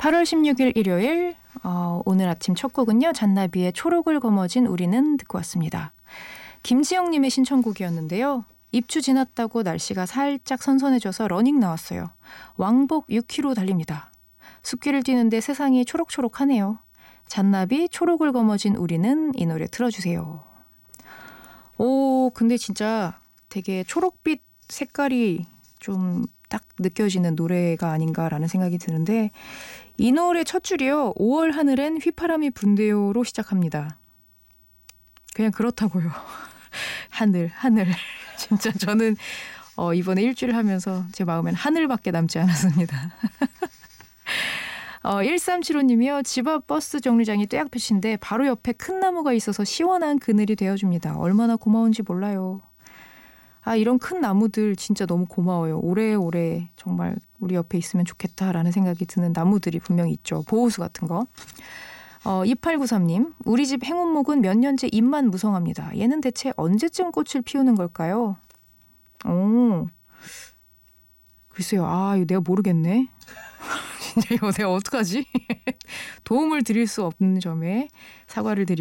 8월 16일 일요일 오늘 아침 첫 곡은요. 잔나비의 초록을 거머쥔 우리는 듣고 왔습니다. 김지영님의 신청곡이었는데요. 입추 지났다고 날씨가 살짝 선선해져서 러닝 나왔어요. 왕복 6km 달립니다. 숲길을 뛰는데 세상이 초록초록하네요. 잔나비 초록을 거머쥔 우리는 이 노래 틀어주세요. 오, 근데 진짜 되게 초록빛 색깔이 좀 딱 느껴지는 노래가 아닌가라는 생각이 드는데 이 노래 첫 줄이요. 5월 하늘엔 휘파람이 분대요로 시작합니다. 그냥 그렇다고요. 하늘. 진짜 저는 이번에 일주일 하면서 제 마음엔 하늘밖에 남지 않았습니다. 1375님이요. 집 앞 버스 정류장이 떼약볕인데 바로 옆에 큰 나무가 있어서 시원한 그늘이 되어줍니다. 얼마나 고마운지 몰라요. 이런 큰 나무들 진짜 너무 고마워요. 오래오래 정말 우리 옆에 있으면 좋겠다라는 생각이 드는 나무들이 분명히 있죠. 보호수 같은 거. 2893님. 우리 집 행운목은 몇 년째 잎만 무성합니다. 얘는 대체 언제쯤 꽃을 피우는 걸까요? 글쎄요. 이거 내가 모르겠네. 진짜 이거 내가 어떡하지? 도움을 드릴 수 없는 점에 사과를 드립니다.